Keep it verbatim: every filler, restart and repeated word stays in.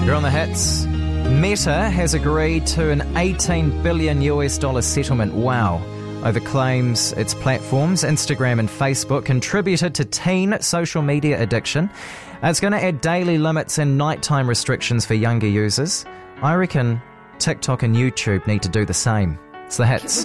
You're on the hits. Meta has agreed to an eighteen billion US dollar settlement, wow, over claims its platforms, Instagram and Facebook, contributed to teen social media addiction. It's going to add daily limits and nighttime restrictions for younger users. I reckon TikTok and YouTube need to do the same. It's the hits.